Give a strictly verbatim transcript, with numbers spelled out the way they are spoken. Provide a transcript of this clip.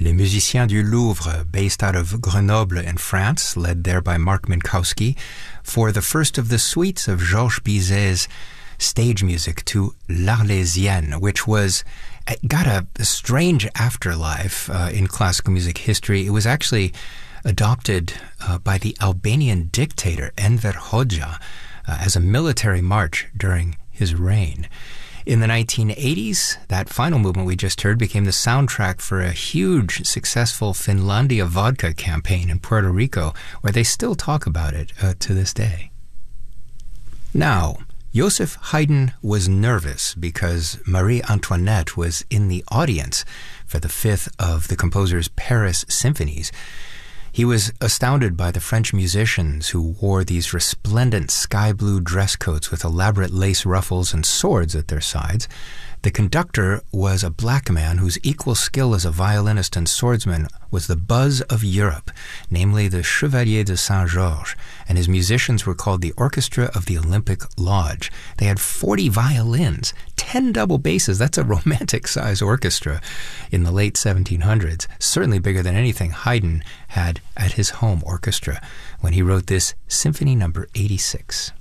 Les Musiciens du Louvre, based out of Grenoble in France, led there by Mark Minkowski, for the first of the suites of Georges Bizet's stage music to L'Arlésienne, which was got a, a strange afterlife uh, in classical music history. It was actually adopted uh, by the Albanian dictator Enver Hoxha uh, as a military march during his reign. In the nineteen eighties, that final movement we just heard became the soundtrack for a huge, successful Finlandia vodka campaign in Puerto Rico, where they still talk about it uh, to this day. Now, Joseph Haydn was nervous because Marie Antoinette was in the audience for the fifth of the composer's Paris symphonies. He was astounded by the French musicians who wore these resplendent sky blue dress coats with elaborate lace ruffles and swords at their sides. The conductor was a black man whose equal skill as a violinist and swordsman was the buzz of Europe, namely the Chevalier de Saint-Georges, and his musicians were called the Orchestra of the Olympic Lodge. They had forty violins, ten double basses. That's a romantic-size orchestra in the late seventeen hundreds, certainly bigger than anything Haydn had at his home orchestra when he wrote this Symphony number eighty-six.